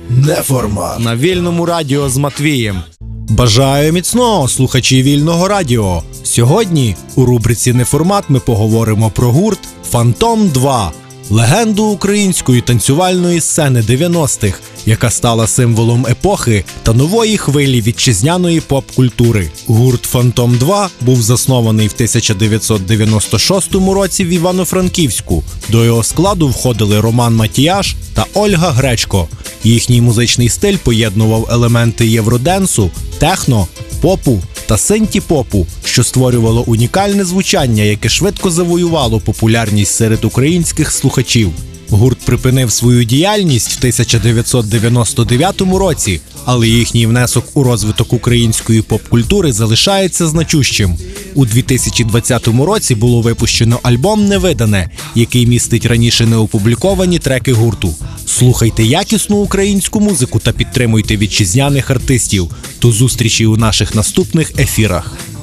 Неформат на Вільному радіо з Матвієм. Бажаю міцного, слухачі Вільного радіо. Сьогодні у рубриці «Неформат» ми поговоримо про гурт «Фантом-2», легенду української танцювальної сцени 90-х, яка стала символом епохи та нової хвилі вітчизняної поп-культури. Гурт «Фантом-2» був заснований в 1996 році в Івано-Франківську. До його складу входили Роман Матіяш та Ольга Гречко. Їхній музичний стиль поєднував елементи євроденсу, техно, попу та синті-попу, що створювало унікальне звучання, яке швидко завоювало популярність серед українських слухачів. Гурт припинив свою діяльність в 1999 році, але їхній внесок у розвиток української поп-культури залишається значущим. У 2020 році було випущено альбом «Невидане», який містить раніше неопубліковані треки гурту. Слухайте якісну українську музику та підтримуйте вітчизняних артистів. До зустрічі у наших наступних ефірах.